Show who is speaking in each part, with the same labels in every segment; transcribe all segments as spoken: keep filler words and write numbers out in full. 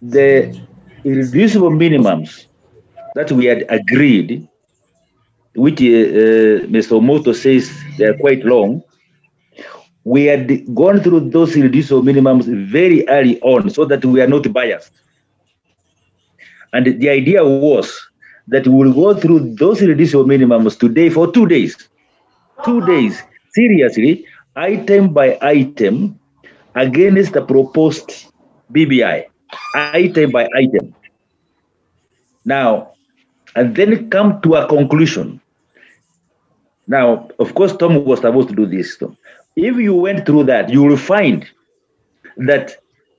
Speaker 1: the irreducible minimums that we had agreed, which uh, Mister Omoto says they are quite long, we had gone through those irreducible minimums very early on so that we are not biased. And the idea was that we will go through those irreducible minimums today for two days. Two days, seriously, item by item, against the proposed B B I, item by item. Now, and then come to a conclusion. Now, of course, Tom was supposed to do this. Tom. If you went through that, you will find that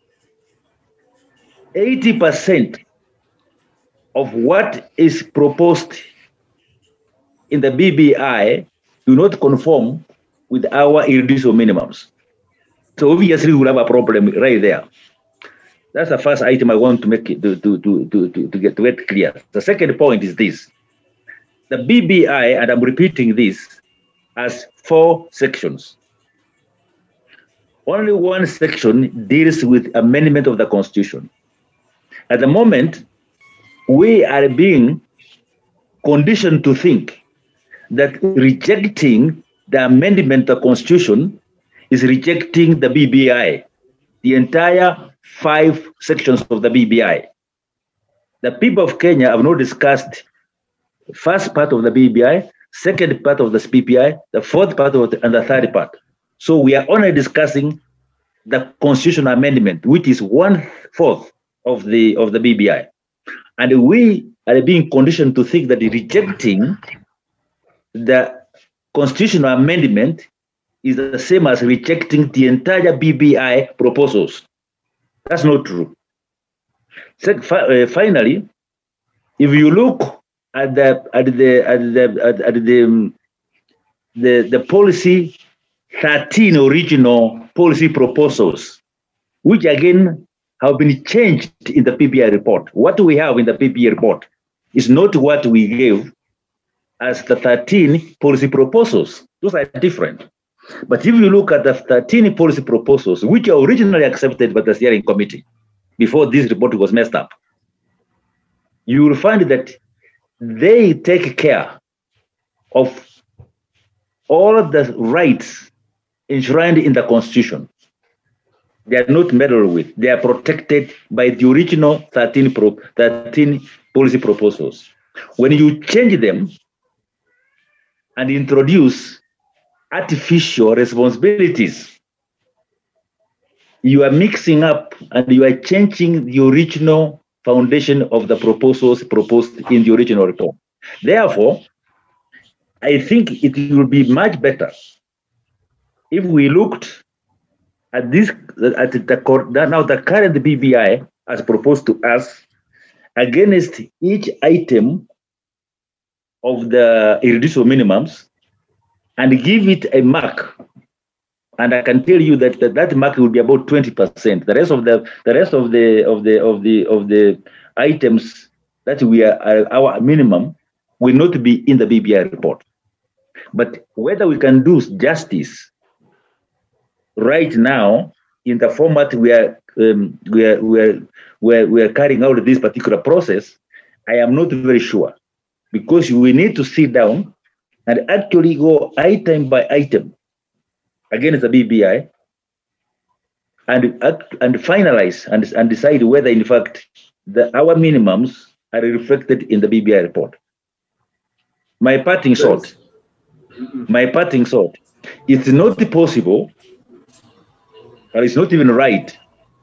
Speaker 1: eighty percent of what is proposed in the B B I do not conform with our irreducible minimums. So obviously we'll have a problem right there. That's the first item I want to make it to, to, to, to, to, get, to get clear. The second point is this. The B B I, and I'm repeating this, has four sections. Only one section deals with amendment of the Constitution. At the moment, we are being conditioned to think that rejecting the amendment of the Constitution is rejecting the B B I, the entire five sections of the B B I. The people of Kenya have not discussed the first part of the B B I, second part of the B B I, the fourth part of the, and the third part. So we are only discussing the constitutional amendment, which is one fourth of the of the B B I. And we are being conditioned to think that rejecting the constitutional amendment is the same as rejecting the entire B B I proposals. That's not true. So, uh, finally, if you look at the at the at the at, at the, um, the the policy thirteen original policy proposals, which again have been changed in the P B I report. What we have in the P B I report is not what we gave as the thirteen policy proposals. Those are different. But if you look at the thirteen policy proposals, which are originally accepted by the steering committee before this report was messed up, you will find that they take care of all of the rights enshrined in the Constitution. They are not meddled with. They are protected by the original thirteen, pro, thirteen policy proposals. When you change them and introduce artificial responsibilities, you are mixing up and you are changing the original foundation of the proposals proposed in the original report. Therefore, I think it will be much better if we looked at this, at the now the current B B I as proposed to us against each item of the irreducible minimums and give it a mark. And I can tell you that that, that mark will be about twenty percent. The rest of the the rest of the of the of the of the items that we are, are our minimum will not be in the B B I report. But whether we can do justice right now in the format we are um, we are we are we are, we are carrying out this particular process, I am not very sure, because we need to sit down and actually go item by item against the B B I and and finalize and, and decide whether in fact the our minimums are reflected in the B B I report. My parting shot, my parting shot, it's not possible, or it's not even right,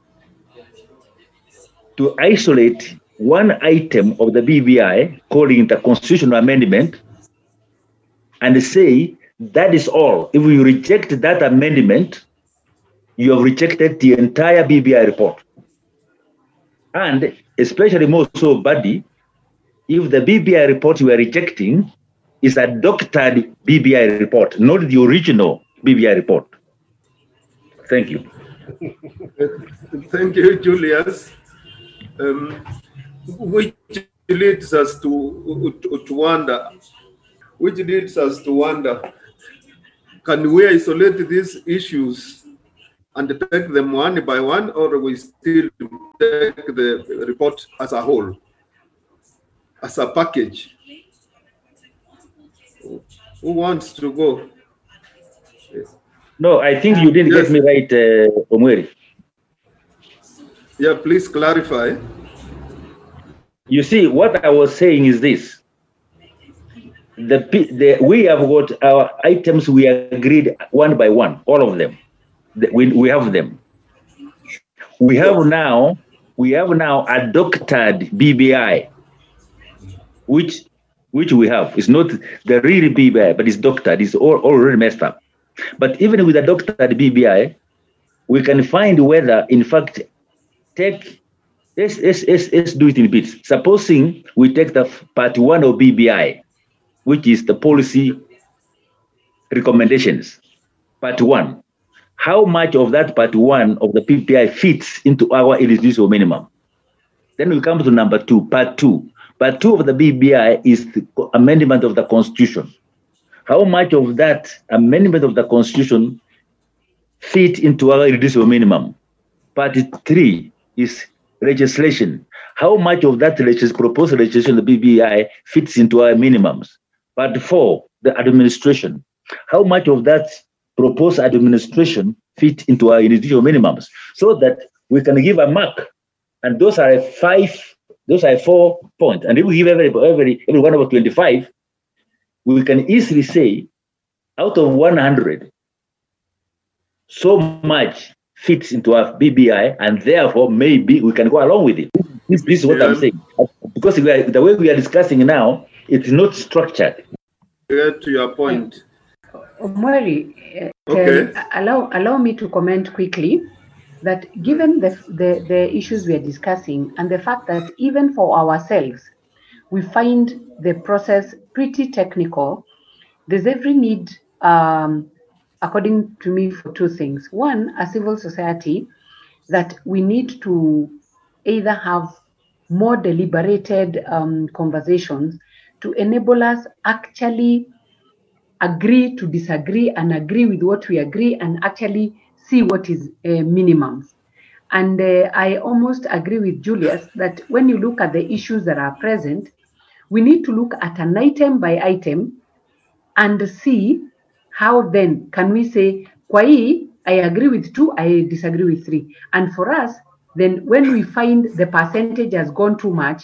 Speaker 1: to isolate one item of the B B I, calling it a constitutional amendment, and say that is all. If you reject that amendment, you have rejected the entire B B I report. And especially more so, Buddy, if the B B I report you are rejecting is a doctored B B I report, not the original B B I report. Thank you.
Speaker 2: Thank you, Julius. Um, which leads us to, to, to wonder, which leads us to wonder, can we isolate these issues and take them one by one, or we still take the report as a whole, as a package? Who wants to go?
Speaker 1: No, I think you didn't
Speaker 2: Yes.
Speaker 1: get me right, uh, Omweri.
Speaker 2: Yeah, please clarify.
Speaker 1: You see, what I was saying is this. The, the, we have got our items we agreed one by one, all of them. The, we, we have them. We have now, we have now a doctored B B I, which, which we have. It's not the real B B I, but it's doctored. It's all, already messed up. But even with a doctored B B I, we can find whether, in fact, take, let's, let's, let's, let's do it in bits. Supposing we take the part one of B B I, which is the policy recommendations, part one. How much of that part one of the P P I fits into our irreducible minimum? Then we come to number two, part two. Part two of the B B I is the amendment of the Constitution. How much of that amendment of the Constitution fit into our irreducible minimum? Part three is legislation. How much of that legis proposed legislation, the B B I, fits into our minimums? Part four, the administration. How much of that proposed administration fit into our irreducible minimums? So that we can give a mark. And those are five, those are four points. And if we give every, every, every one over twenty-five, we can easily say, out of one hundred, so much fits into our B B I, and therefore maybe we can go along with it. This, this is what yeah. I'm saying. Because we are, the way we are discussing now, it's not structured.
Speaker 2: Get to your point.
Speaker 3: Omweri, uh,
Speaker 2: okay.
Speaker 3: allow allow me to comment quickly that given the, the the issues we are discussing and the fact that even for ourselves we find the process pretty technical, there's every need, um, according to me, for two things. One, a civil society, that we need to either have more deliberated um, conversations to enable us actually agree to disagree and agree with what we agree and actually see what is uh, minimums. And uh, I almost agree with Julius that when you look at the issues that are present, we need to look at an item by item and see how then can we say, kwa hii, I agree with two, I disagree with three. And for us, then when we find the percentage has gone too much,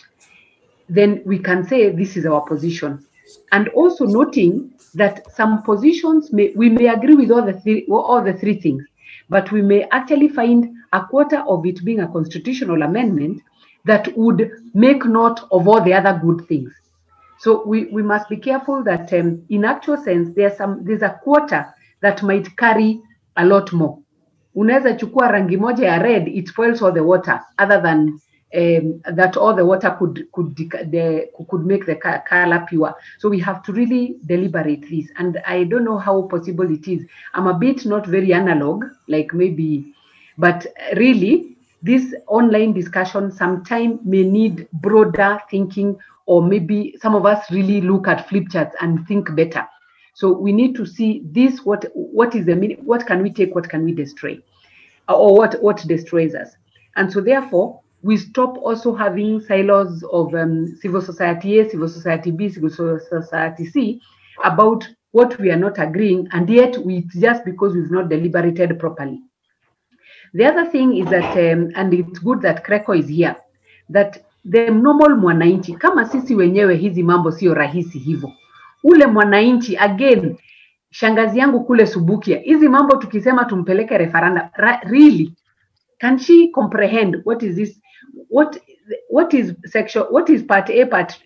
Speaker 3: then we can say this is our position. And also noting that some positions, may, we may agree with all the, three, all the three things, but we may actually find a quarter of it being a constitutional amendment that would make note of all the other good things. So we, we must be careful that um, in actual sense, there's, some, there's a quarter that might carry a lot more. Unaweza chukua rangi moja ya red, it spoils all the water, other than um, that all the water could could the, could make the color pure. So we have to really deliberate this. And I don't know how possible it is. I'm a bit not very analog, like maybe, but really this online discussion sometime may need broader thinking, or maybe some of us really look at flip charts and think better. So we need to see this, what what is the meaning, what can we take, what can we destroy, or what, what destroys us. And so therefore, we stop also having silos of um, civil society A, civil society B, civil society C, about what we are not agreeing, and yet we, it's just because we've not deliberated properly. The other thing is that, um, and it's good that Kreko is here, that the normal mwananchi, kama sisi wenyewe hizi mambo sio rahisi hivyo. Ule mwananchi, again, shangazi yangu kule Subukia, hizi mambo tukisema tumpeleke referenda, really, can she comprehend what is this, what what is section, what is part A, part,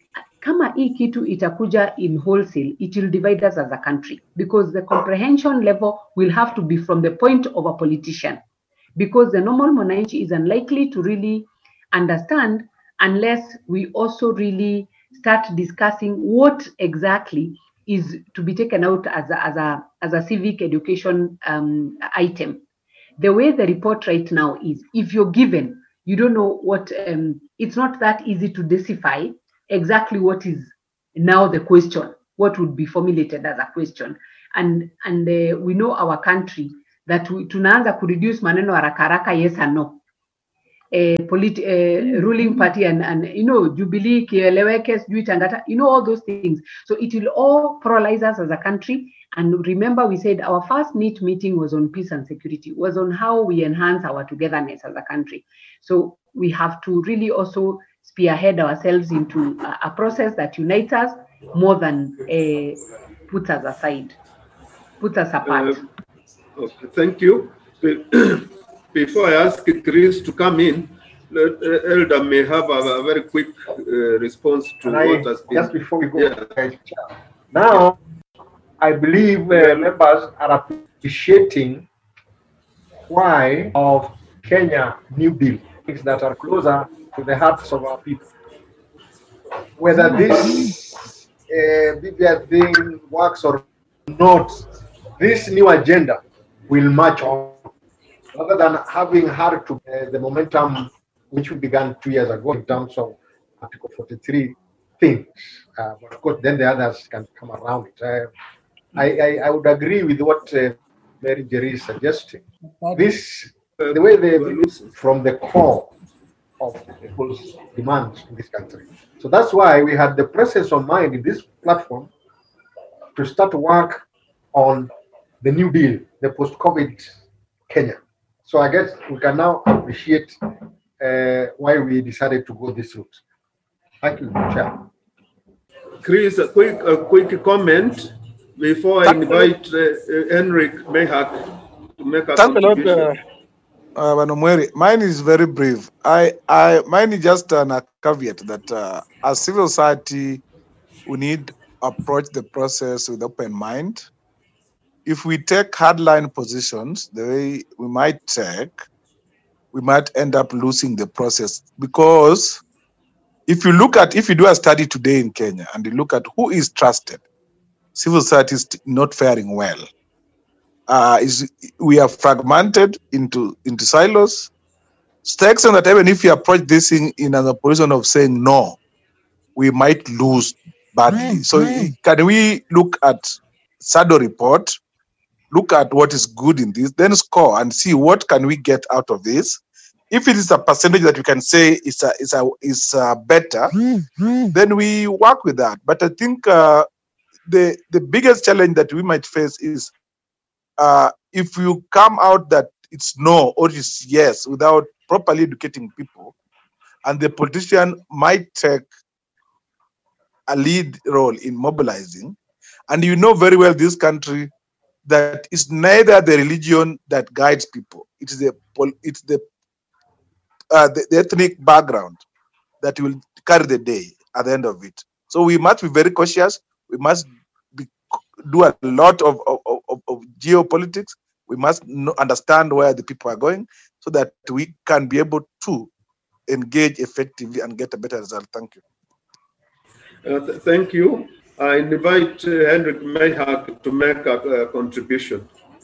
Speaker 3: kama hii kitu itakuja in wholesale, it will divide us as a country, because the comprehension level will have to be from the point of a politician, because the normal mwananchi is unlikely to really understand unless we also really start discussing what exactly is to be taken out as a, as a, as a civic education um, item. The way the report right now is, if you're given, you don't know what, um, it's not that easy to decipher exactly what is now the question, what would be formulated as a question. And, and uh, we know our country, that we, tunaanza kureduce maneno haraka haraka yes and no. A polit, a ruling party and, and you know, Jubilee, Kieleweke, Tangata, you know, all those things. So it will all paralyze us as a country. And remember, we said our first NEAT meeting was on peace and security, was on how we enhance our togetherness as a country. So we have to really also spearhead ourselves into a, a process that unites us more than uh, puts us aside, puts us apart.
Speaker 2: Uh, okay, thank you. Before I ask Chris to come in, uh, Elder may have a, a very quick uh, response to
Speaker 4: and
Speaker 2: what
Speaker 4: I,
Speaker 2: has been.
Speaker 4: Just before we go,
Speaker 2: yeah.
Speaker 4: now I believe uh, members are appreciating why of Kenya New Deal, things that are closer to the hearts of our people. Whether this uh, B B I thing works or not, this new agenda will march on. Rather than having hard to uh, the momentum which we began two years ago in terms of Article forty-three things. Uh, but of course, then the others can come around it. Uh, I, I, I would agree with what uh, Mary Jerry is suggesting. This, uh, the way they from the core of people's demands in this country. So that's why we had the presence of mind in this platform to start work on the New Deal, the post-COVID Kenya. So I guess we can now appreciate uh, why we decided to go this route. Thank you, Chair.
Speaker 2: Chris, a quick, a quick comment before I invite uh, uh, Henrik Mayhak to make a
Speaker 5: Thank
Speaker 2: contribution.
Speaker 5: A lot, uh, uh, mine is very brief. I, I, mine is just an, a caveat that uh, as civil society, we need to approach the process with open mind. If we take hardline positions, the way we might take, we might end up losing the process. Because if you look at, if you do a study today in Kenya and you look at who is trusted, civil society is not faring well. Uh, is we are fragmented into, into silos. To the extent that even if you approach this thing in a position of saying no, we might lose badly. Mm, so mm. Can we look at SADO report, look at what is good in this, then score and see what can we get out of this. If it is a percentage that we can say is a, is a, is a better, mm-hmm. then we work with that. But I think uh, the the biggest challenge that we might face is uh, if you come out that it's no or it's yes without properly educating people, and the politician might take a lead role in mobilizing, and you know very well this country that is neither the religion that guides people. It is the it's the, uh, the the ethnic background that will carry the day at the end of it. So we must be very cautious. We must be, do a lot of, of, of, of geopolitics. We must know, understand where the people are going so that we can be able to engage effectively and get a better result. Thank you.
Speaker 2: Uh, th thank you. I invite uh, Henrik Mayhak to make a, a contribution.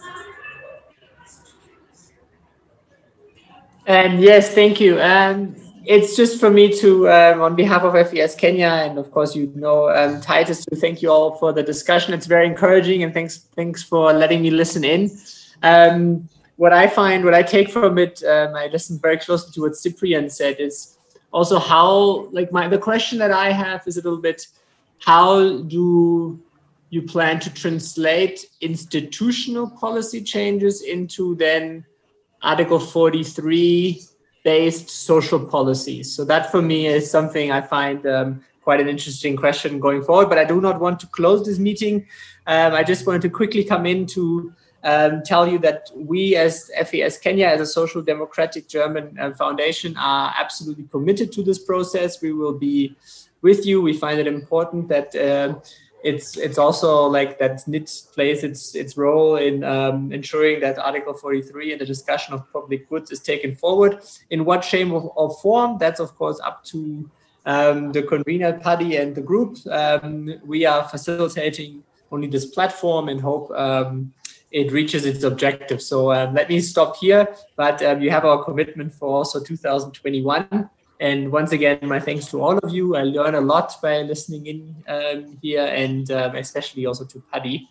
Speaker 6: And yes, thank you. Um, it's just for me to, um, on behalf of F E S Kenya, and of course, you know, um, Titus, to thank you all for the discussion. It's very encouraging, and thanks, thanks for letting me listen in. Um, what I find, what I take from it, um, I listened very closely to what Cyprian said, is also how, like my, the question that I have is a little bit, how do you plan to translate institutional policy changes into then Article forty-three based social policies? So that for me is something I find um, quite an interesting question going forward, but I do not want to close this meeting. Um, I just wanted to quickly come in to um, tell you that we as F E S Kenya, as a social democratic German uh, foundation, are absolutely committed to this process. We will be with you. We find it important that uh, it's it's also like that N I T plays its its role in um, ensuring that Article forty-three and the discussion of public goods is taken forward. In what shape or, or form, that's of course up to um, the convener Paddy and the group. Um, we are facilitating only this platform and hope um, it reaches its objective. So um, let me stop here, but um, you have our commitment for also two thousand twenty-one. And once again, my thanks to all of you. I learned a lot by listening in um, here, and um, especially also to Paddy,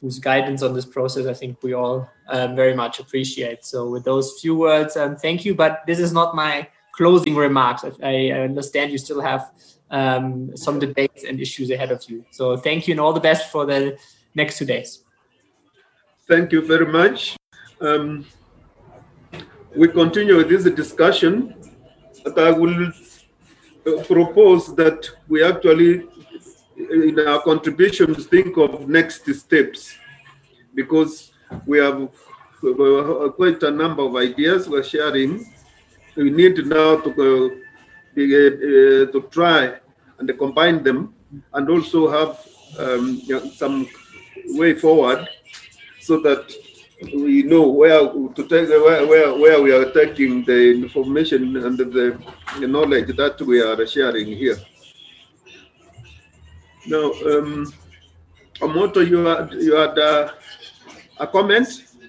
Speaker 6: whose guidance on this process I think we all um, very much appreciate. So with those few words, um, thank you. But this is not my closing remarks. I, I understand you still have um, some debates and issues ahead of you. So thank you and all the best for the next two days.
Speaker 2: Thank you very much. Um, we continue with this discussion. But I will propose that we actually, in our contributions, think of next steps, because we have quite a number of ideas we're sharing. We need now to uh, be, uh, to try and combine them, and also have um, you know, some way forward, so that we know where to take where, where where we are taking the information and the, the knowledge that we are sharing here. Now, um, Omoto, you had you had uh, a comment.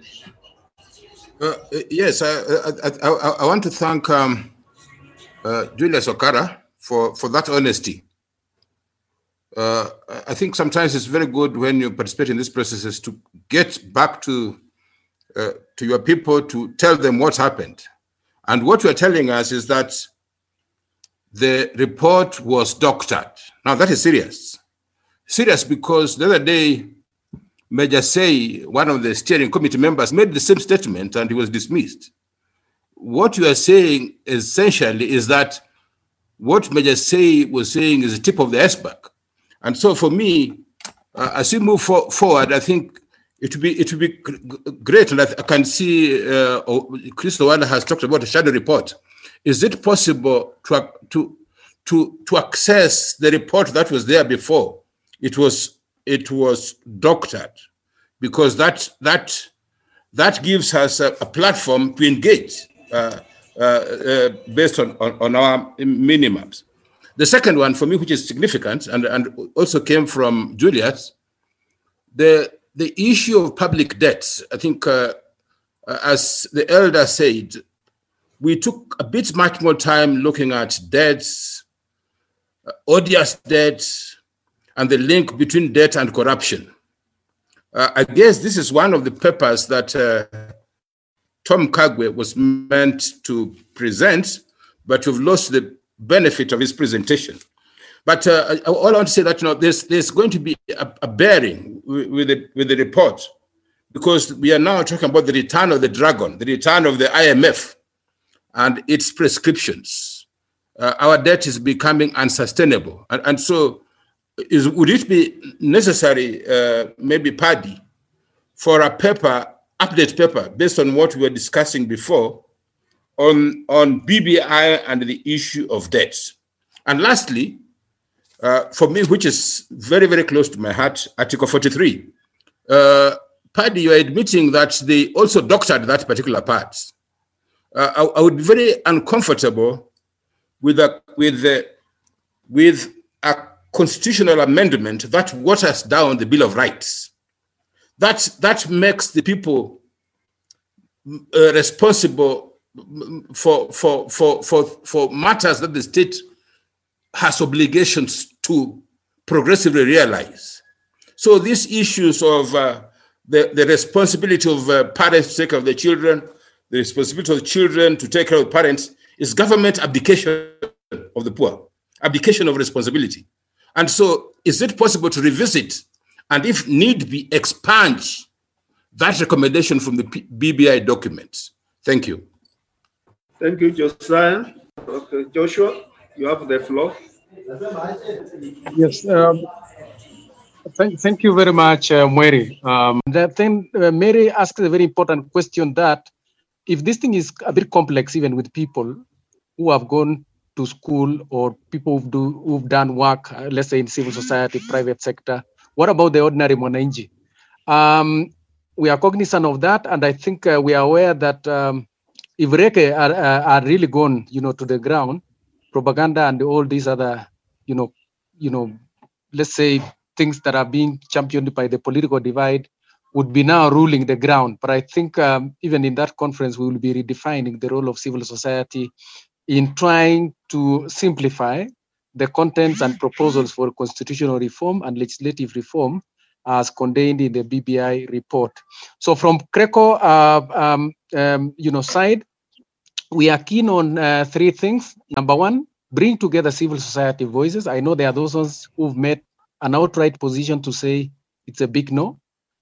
Speaker 7: Uh, yes, I, I, I, I want to thank um, uh, Julius Okara for for that honesty. Uh, I think sometimes it's very good when you participate in these processes to get back to uh, to your people, to tell them what happened. And what you're telling us is that the report was doctored. Now that is serious. Serious because the other day, Major Say, one of the steering committee members, made the same statement and he was dismissed. What you are saying essentially is that what Major Say was saying is the tip of the iceberg. And so for me, uh, as we move for, forward, I think it would be it would be great. And I, I can see uh, Chris Lowanda has talked about a shadow report. Is it possible to, to, to, to access the report that was there before? It was it was doctored, because that that that gives us a, a platform to engage uh, uh, uh, based on, on, on our minimums. The second one for me, which is significant and, and also came from Julius, the the issue of public debts. I think, uh, as the elder said, we took a bit much more time looking at debts, uh, odious debts, and the link between debt and corruption. Uh, I guess this is one of the papers that uh, Tom Kagwe was meant to present, but we've lost the benefit of his presentation. But uh, all I want to say that, you know, there's, there's going to be a, a bearing with, with, the, with the report, because we are now talking about the return of the dragon, the return of the I M F and its prescriptions. Uh, our debt is becoming unsustainable. And, and so is, would it be necessary, uh, maybe Paddy, for a paper, update paper, based on what we were discussing before, on, on B B I and the issue of debt? And lastly, uh, for me, which is very, very close to my heart, Article forty-three. Uh, Paddy, you are admitting that they also doctored that particular part. Uh, I, I would be very uncomfortable with a, with the, with a constitutional amendment that waters down the Bill of Rights. That, that makes the people uh, responsible for, for, for, for, for matters that the state has obligations to progressively realize. So these issues of uh, the, the responsibility of uh, parents to take care of their children, the responsibility of children to take care of parents, is government abdication of the poor, abdication of responsibility. And so is it possible to revisit and, if need be, expunge that recommendation from the B B I documents? Thank you.
Speaker 2: Thank you, Josiah. Okay, Joshua, you have the floor.
Speaker 8: Yes. Um, thank, thank you very much, uh, Mary. Um, the thing, uh, Mary asked a very important question, that if this thing is a bit complex, even with people who have gone to school or people who do, who've done work, uh, let's say in civil society, private sector, what about the ordinary mwananchi? Um, we are cognizant of that, and I think uh, we are aware that um, if Reke are, uh, are really gone, you know, to the ground, propaganda and all these other, you know, you know, let's say things that are being championed by the political divide would be now ruling the ground. But I think um, even in that conference, we will be redefining the role of civil society in trying to simplify the contents and proposals for constitutional reform and legislative reform as contained in the B B I report. So from CRECO, uh, um, um, you know, side, we are keen on uh, three things. Number one, bring together civil society voices. I know there are those ones who've made an outright position to say it's a big no.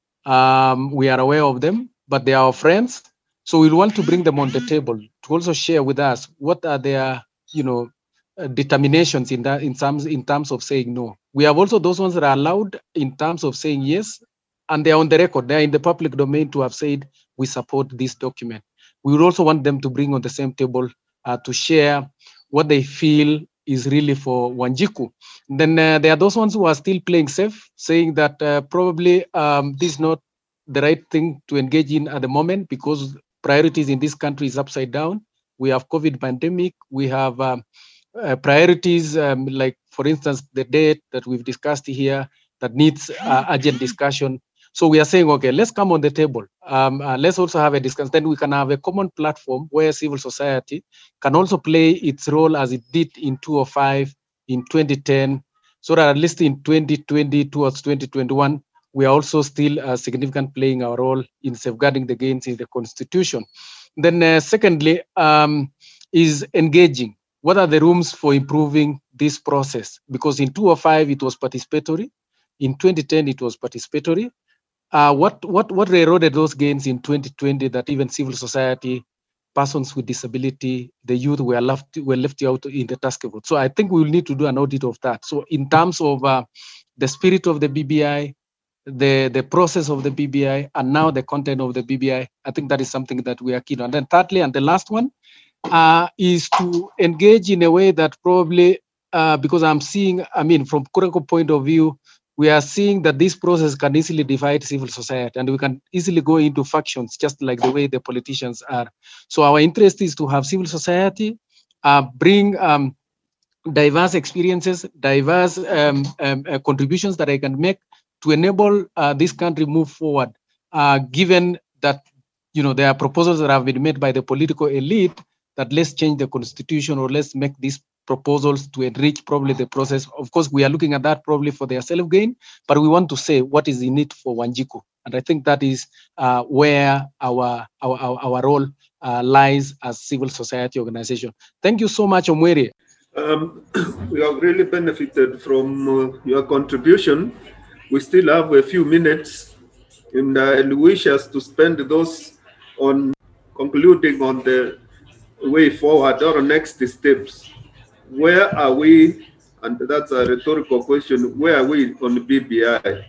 Speaker 8: Um, we are aware of them, but they are our friends. So we want to bring them on the table to also share with us what are their, you know, uh, determinations in that in terms in terms of saying no. We have also those ones that are allowed in terms of saying yes, and they are on the record. They are in the public domain to have said we support this document. We would also want them to bring on the same table uh, to share what they feel is really for Wanjiku. Then uh, there are those ones who are still playing safe, saying that uh, probably um, this is not the right thing to engage in at the moment because priorities in this country is upside down. We have COVID pandemic. We have um, uh, priorities um, like, for instance, the debt that we've discussed here that needs uh, urgent discussion. So we are saying, okay, let's come on the table. Um, uh, let's also have a discussion. Then we can have a common platform where civil society can also play its role as it did in two thousand five, in twenty ten, so that at least in twenty twenty towards twenty twenty-one, we are also still uh, significant playing our role in safeguarding the gains in the constitution. Then uh, secondly, um, is engaging. What are the rooms for improving this process? Because in two thousand five, it was participatory. In twenty ten, it was participatory. Uh, what what what eroded those gains in twenty twenty that even civil society, persons with disability, the youth were left were left out in the task force. So I think we will need to do an audit of that. So in terms of uh, the spirit of the B B I, the the process of the B B I, and now the content of the B B I, I think that is something that we are keen on. And then thirdly, and the last one, uh, is to engage in a way that probably uh, because I'm seeing, I mean, from CRECO point of view, we are seeing that this process can easily divide civil society and we can easily go into factions just like the way the politicians are. So our interest is to have civil society uh, bring um, diverse experiences, diverse um, um, uh, contributions that I can make to enable uh, this country move forward, uh, given that, you know, there are proposals that have been made by the political elite that let's change the constitution or let's make these proposals to enrich probably the process. Of course, we are looking at that probably for their self-gain, but we want to say what is in it for Wanjiku. And I think that is uh, where our, our, our, our role uh, lies as civil society organization. Thank you so much, Omweri.
Speaker 2: Um, we have really benefited from uh, your contribution. We still have a few minutes and I uh, wish us to spend those on concluding on the way forward or next steps. Where are we, and that's a rhetorical question, where are we on the B B I?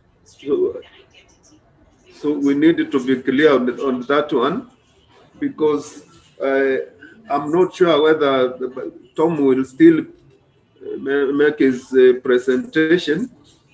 Speaker 2: So, so we need to be clear on, on that one, because uh, I'm not sure whether Tom will still make his uh, presentation.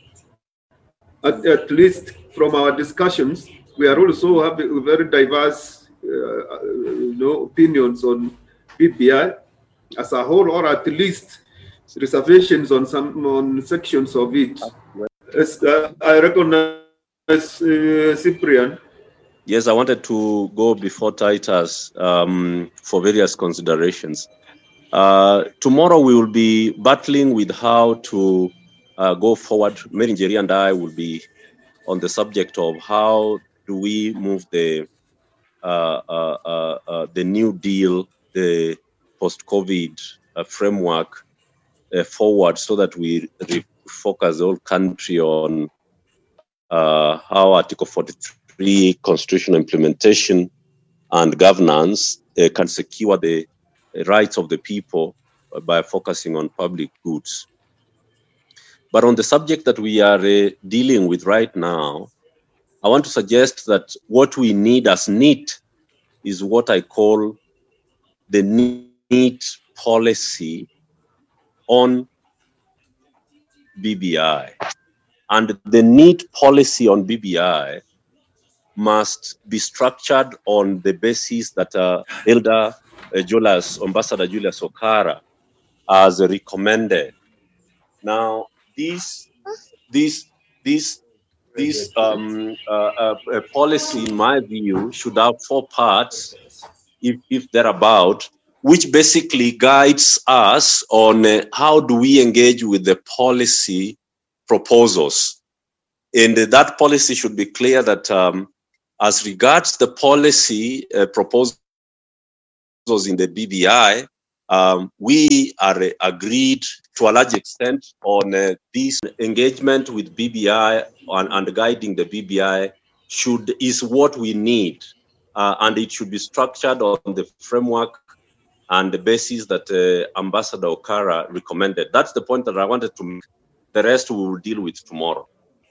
Speaker 2: At, at least from our discussions, we are also having very diverse uh, you know, opinions on B B I as a whole, or at least reservations on some on sections of it. As, uh, I recognize uh, Cyprian.
Speaker 9: Yes, I wanted to go before Titus um, for various considerations. Uh, tomorrow we will be battling with how to uh, go forward. Mary Njeri and I will be on the subject of how do we move the uh, uh, uh, uh, the New Deal, the post-COVID uh, framework uh, forward, so that we refocus the whole country on uh, how Article forty-three constitutional implementation and governance uh, can secure the rights of the people by focusing on public goods. But on the subject that we are uh, dealing with right now, I want to suggest that what we need as NEAT is what I call the NEAT policy on B B I. And the NEAT policy on B B I must be structured on the basis that uh, Elder uh, Julius, Ambassador Julius Okara has recommended. Now, this, this, this, this um, uh, uh, policy, in my view, should have four parts, if, if they're about, which basically guides us on uh, how do we engage with the policy proposals. and that policy should be clear that um, as regards the policy uh, proposals in the B B I, um, we are uh, agreed to a large extent on uh, this engagement with B B I on, and guiding the B B I should is what we need, uh, and it should be structured on the framework and the basis that uh, Ambassador Okara recommended. That's the point that I wanted to make. The rest we will deal with tomorrow.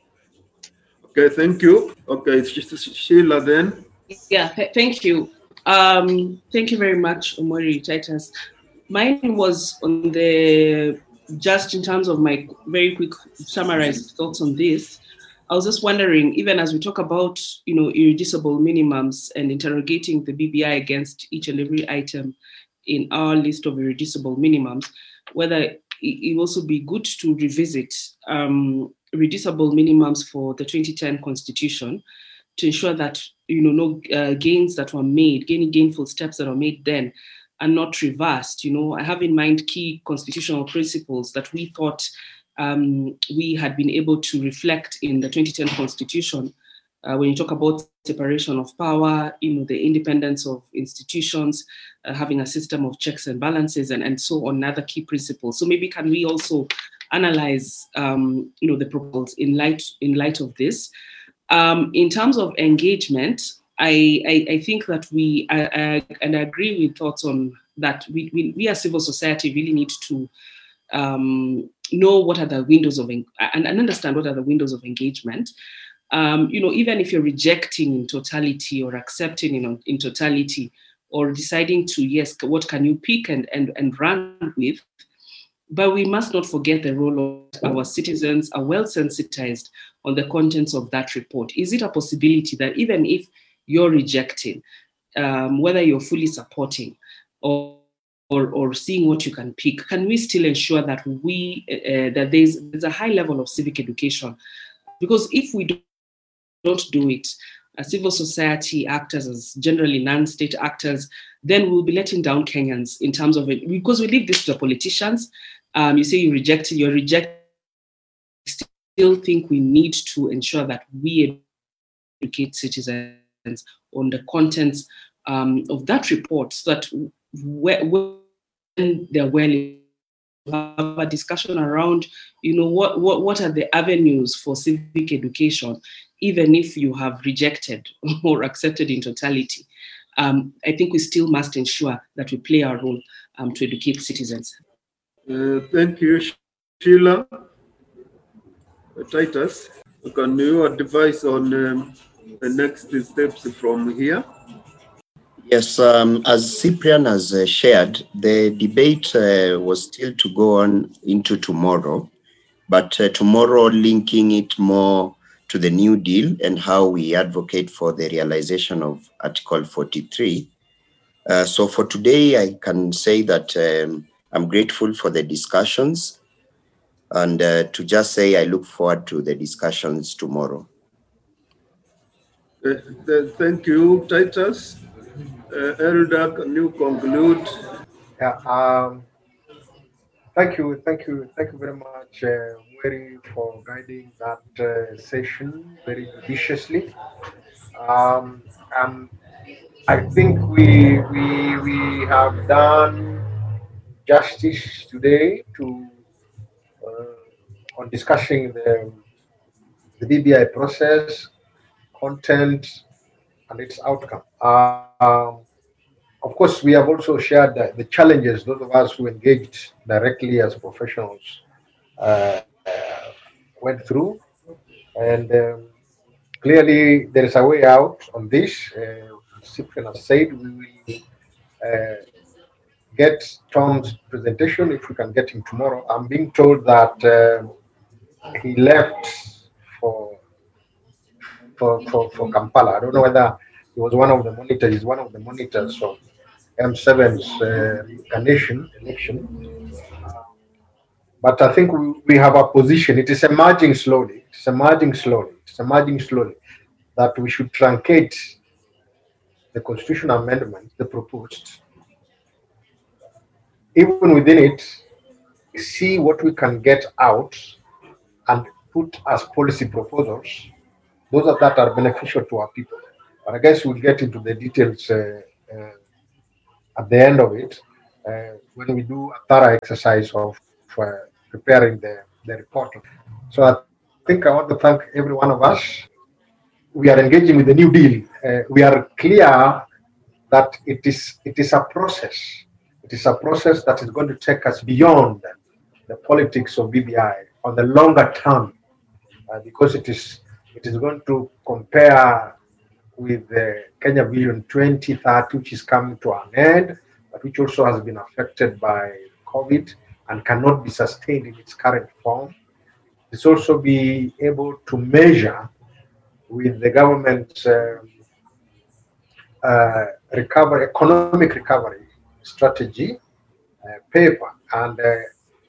Speaker 2: Okay, thank you. Okay, Sheila then.
Speaker 10: Yeah, th thank you. Um, thank you very much, Omori Titus. Mine was on the, just in terms of my very quick summarized thoughts on this, I was just wondering, even as we talk about, you know, irreducible minimums and interrogating the B B I against each and every item in our list of irreducible minimums, whether it will also be good to revisit um, reducible minimums for the twenty ten Constitution to ensure that, you know, no uh, gains that were made, any gainful steps that were made then are not reversed. You know, I have in mind key constitutional principles that we thought um, we had been able to reflect in the twenty ten Constitution. Uh, when you talk about separation of power, you know, the independence of institutions, uh, having a system of checks and balances, and, and so on, other key principles. So maybe can we also analyze, um, you know, the proposals in light in light of this? Um, in terms of engagement, I, I, I think that we, I, I, and I agree with thoughts on that, we, we, we as civil society really need to um, know what are the windows of, and, and understand what are the windows of engagement. Um, you know, even if you're rejecting in totality or accepting in, in totality, or deciding to, yes, what can you pick and, and, and run with, but we must not forget the role of our citizens are well sensitized on the contents of that report. Is it a possibility that even if you're rejecting, um, whether you're fully supporting or, or or seeing what you can pick, can we still ensure that we uh, that there's, there's a high level of civic education? Because if we don't don't do it, as civil society actors, as generally non-state actors, then we'll be letting down Kenyans in terms of it, because we leave this to the politicians. Um, you say you reject, you're rejecting, still think we need to ensure that we educate citizens on the contents um, of that report, so that when they're well, have a discussion around, you know, what, what, what are the avenues for civic education, even if you have rejected or accepted in totality. Um, I think we still must ensure that we play our role um, to educate citizens.
Speaker 2: Uh, thank you, Sheila. Uh, Titus, can you advise on um, the next steps from here?
Speaker 11: Yes, um, as Cyprian has uh, shared, the debate uh, was still to go on into tomorrow, but uh, tomorrow linking it more to the New Deal and how we advocate for the realization of Article forty-three. Uh, so for today, I can say that um, I'm grateful for the discussions, and uh, to just say I look forward to the discussions tomorrow.
Speaker 2: Uh, th thank you, Titus. Uh, Elder, can you conclude?
Speaker 4: Yeah. Um, thank you, thank you, thank you very much, uh, Mary, for guiding that uh, session very judiciously. Um, um, I think we we we have done justice today to uh, on discussing the the B B I process, content, and its outcome. Uh, um, of course, we have also shared the, the challenges those of us who engaged directly as professionals uh, uh, went through, and um, clearly there is a way out on this. Uh, Cyprian has said we will uh, get Tom's presentation if we can get him tomorrow. I'm being told that uh, he left for, for for for Kampala. I don't know whether he was one of the monitors. He's one of the monitors of M seven's uh, election. election. Uh, but I think we, we have a position. It is emerging slowly. It's emerging slowly. It's emerging slowly that we should truncate the constitutional amendment, the proposed. Even within it, see what we can get out and put as policy proposals, those are, that are beneficial to our people. But I guess we'll get into the details uh, uh, at the end of it uh, when we do a thorough exercise of uh, preparing the, the report. So I think I want to thank every one of us. We are engaging with the New Deal. Uh, we are clear that it is it is a process. It is a process that is going to take us beyond the politics of B B I on the longer term, uh, because it is it is going to compare with the Kenya Vision twenty thirty, which is coming to an end, but which also has been affected by COVID and cannot be sustained in its current form. It's also be able to measure with the government's uh, uh, recovery, economic recovery strategy uh, paper, and uh,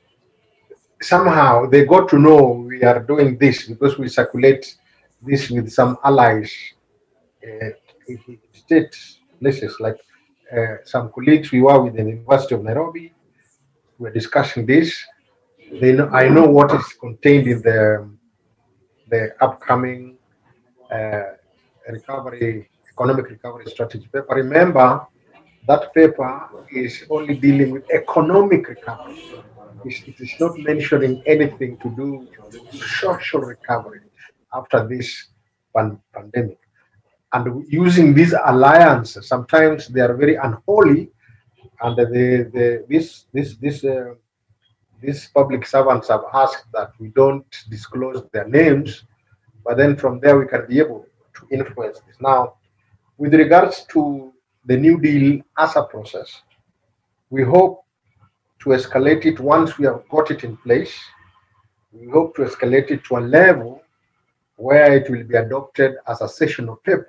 Speaker 4: somehow they got to know we are doing this because we circulate this with some allies, uh, state places like uh, some colleagues we were with the University of Nairobi. We're discussing this. They know, I know what is contained in the the upcoming uh, recovery, economic recovery strategy paper. Remember, that paper is only dealing with economic recovery. It's, it is not mentioning anything to do with social recovery after this pan pandemic. And using these alliances, sometimes they are very unholy, and the, the, this, this, this, uh, these public servants have asked that we don't disclose their names, but then from there we can be able to influence this. Now, with regards to the New Deal as a process, we hope to escalate it once we have got it in place. We hope to escalate it to a level where it will be adopted as a sessional paper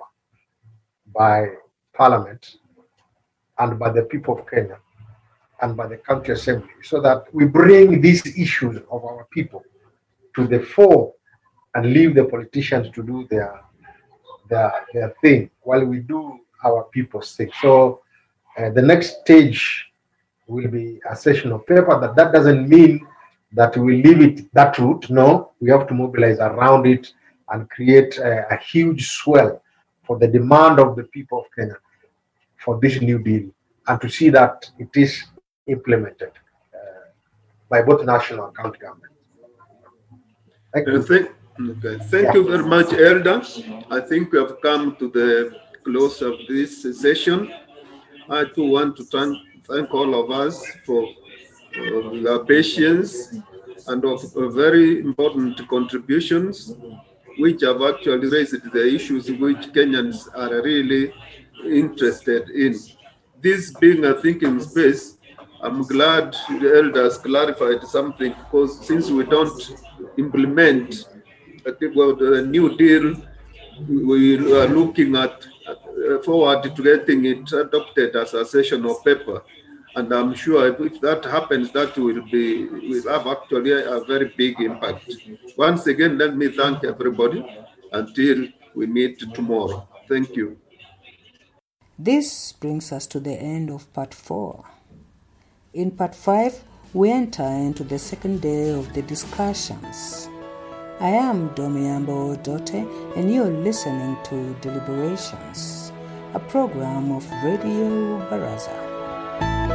Speaker 4: by Parliament and by the people of Kenya and by the County Assembly, so that we bring these issues of our people to the fore and leave the politicians to do their their, their thing while we do our people's thing. So uh, the next stage will be a session of paper. That that doesn't mean that we leave it that route. No, we have to mobilize around it and create a, a huge swell for the demand of the people of Kenya for this New Deal, and to see that it is implemented uh, by both national and county government. Thank you.
Speaker 2: Uh, thank, okay. thank yeah. you very much, Elder. I think we have come to the close of this session. I too want to thank, thank all of us for uh, your patience and of uh, very important contributions, which have actually raised the issues which Kenyans are really interested in. This being a thinking space, I'm glad the elders clarified something, because since we don't implement well, the New Deal, we are looking at uh, forward to getting it adopted as a sessional paper. And I'm sure if that happens, that will be will have actually a, a very big impact. Once again, let me thank everybody until we meet tomorrow. Thank you.
Speaker 12: This brings us to the end of part four. In part five, we enter into the second day of the discussions. I am Domiambo Dote, and you're listening to Deliberations, a program of Radio Baraza.